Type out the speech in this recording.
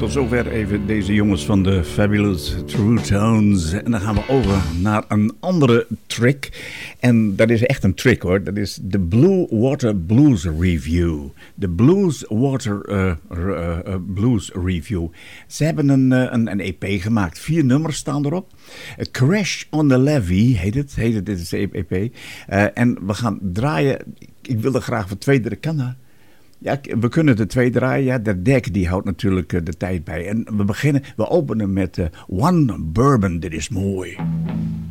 Tot zover even deze jongens van de Fabulous True Tones. En dan gaan we over naar een andere trick. En dat is echt een trick hoor. Dat is de Blue Water Blues Review. De Blues Water Blues Review. Ze hebben een EP gemaakt. 4 nummers staan erop. Crash on the Levee heet het. Dit is de EP. En we gaan draaien. Ik wilde graag voor 2 derde kannen. Ja, we kunnen de 2 draaien. Ja, de dek die houdt natuurlijk de tijd bij. En we openen met One Bourbon. Dit is mooi.